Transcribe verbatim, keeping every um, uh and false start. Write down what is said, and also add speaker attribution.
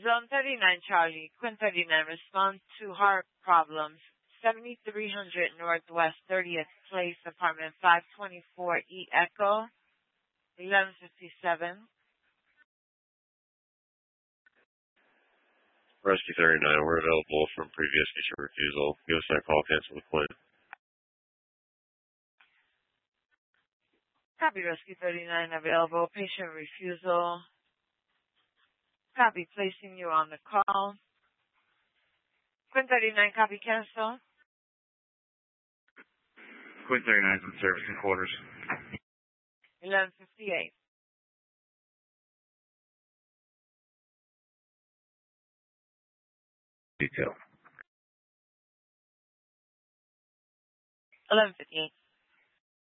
Speaker 1: Zone thirty-nine Charlie, Quinn thirty-nine, respond to heart problems. seventy-three hundred Northwest thirtieth Place, apartment five twenty-four E Echo, eleven fifty-seven.
Speaker 2: Rescue thirty-nine, we're available from previous patient refusal. Give us that call, cancel the claim.
Speaker 1: Copy Rescue thirty-nine, available. Patient refusal. Copy, placing you on the call. Quinn thirty-nine, copy, cancel.
Speaker 3: Quinn thirty-nine is in service in quarters.
Speaker 1: eleven fifty-eight.
Speaker 3: Detail.
Speaker 1: eleven fifty-eight.